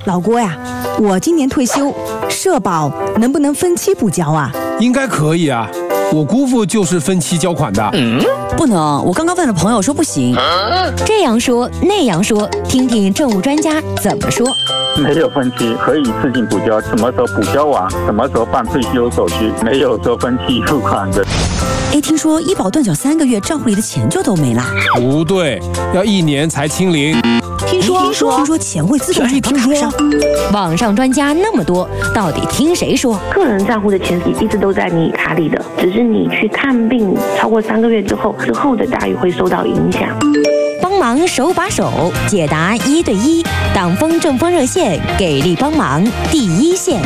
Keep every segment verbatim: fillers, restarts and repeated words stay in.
老郭呀，我今年退休，社保能不能分期补交啊？ 应该可以啊，我姑父就是分期交款的。 嗯，不能，我刚刚问了朋友说不行。 这样说那样说，听听政务专家怎么说。 没有分期，可以自行补交，什么时候补交完，什么时候办退休手续，没有说分期付款的。 哎，听说医保断缴三个月，账户里的钱就都没了。 不对，要一年才清零。 听说听说听说钱会自动转到卡上。 网上专家那么多，到底听谁说？ 个人账户的钱一直都在你卡里的，只是你去看病超过三个月之后，之后的待遇会受到影响。 帮忙手把手解答一对一，党风政风热线给力帮忙第一线。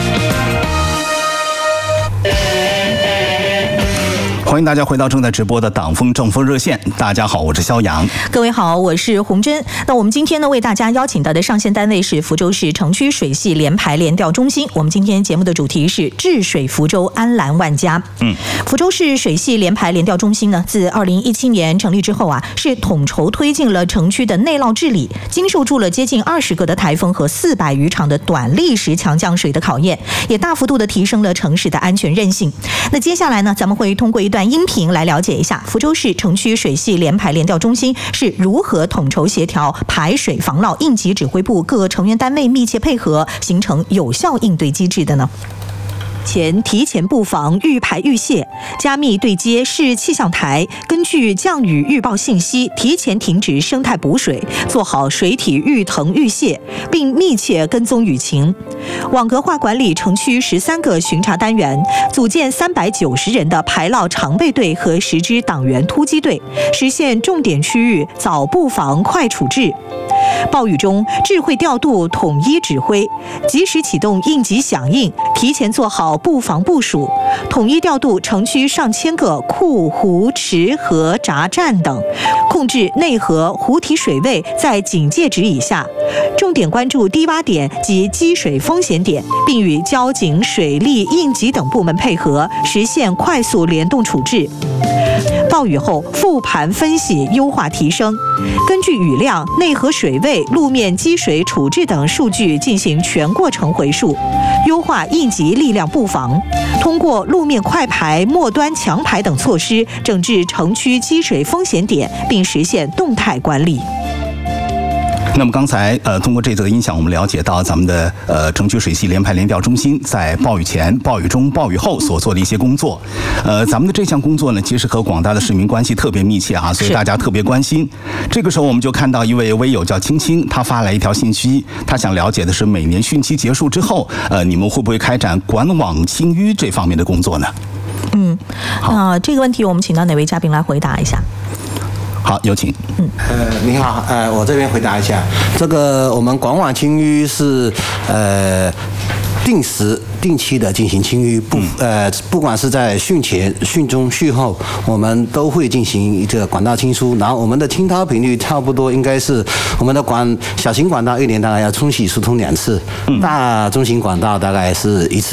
欢迎大家回到正在直播的党风政风热线。大家好，我是肖阳。 各位好，我是洪真。那我们今天呢，为大家邀请到的上线单位是福州市城区水系联排联调中心。我们今天节目的主题是治水福州，安澜万家。嗯，福州市水系联排联调中心呢，自二零一七年成立之后啊，是统筹推进了城区的内涝治理，经受住了接近二十个的台风和四百余场的短历时强降水的考验，也大幅度的提升了城市的安全韧性。那接下来呢，咱们会通过一段音频来了解一下福州市城区水系联排联调中心是如何统筹协调排水防涝应急指挥部各成员单位密切配合，形成有效应对机制的呢？前提前布防预排预泄，加密对接市气象台，根据降雨预报信息提前停止生态补水，做好水体预腾预泄，并密切跟踪雨情。网格化管理城区十三个巡查单元，组建三百九十人的排涝常备队和十支党员突击队，实现重点区域早布防快处置。暴雨中智慧调度统一指挥，及时启动应急响应，提前做好布防部署，统一调度城区上千个库湖池河闸站等，控制内河湖体水位在警戒值以下，重点关注低洼点及积水风险点，并与交警、水利、应急等部门配合，实现快速联动处置。暴雨后复盘分析优化提升，根据雨量、内河水位、路面积水处置等数据进行全过程回溯，优化应急力量布防，通过路面快排、末端强排等措施整治城区积水风险点，并实现动态管理。 那么刚才呃，通过这则音响，我们了解到咱们的呃城区水系联排联调中心在暴雨前、暴雨中、暴雨后所做的一些工作。呃，咱们的这项工作呢，其实和广大的市民关系特别密切啊，所以大家特别关心。这个时候，我们就看到一位微友叫青青，他发来一条信息，他想了解的是每年汛期结束之后，呃，你们会不会开展管网清淤这方面的工作呢？ 嗯，啊、呃，这个问题我们请到哪位嘉宾来回答一下？ 好，有请。 嗯，呃，你好，呃，我这边回答一下，这个我们管网清淤是呃定时、定期的进行清淤，不呃，不管是在汛前、汛中、汛后，我们都会进行这个管道清疏。然后我们的清掏频率差不多应该是我们的管小型管道一年大概要冲洗疏通两次，大中型管道大概是一次。